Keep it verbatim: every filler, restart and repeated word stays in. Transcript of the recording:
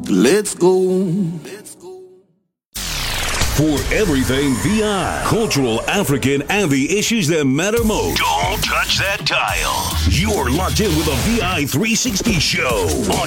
Let's go. For everything V I, cultural, African, and the issues that matter most. Don't touch that dial. You're locked in with a V I three sixty show on